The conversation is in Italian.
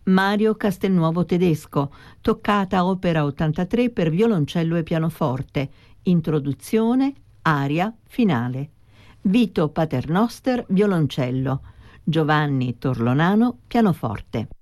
Mario Castelnuovo Tedesco, toccata opera 83 per violoncello e pianoforte, introduzione, aria, finale. Vito Paternoster, violoncello. Giovanni Torlonano, pianoforte.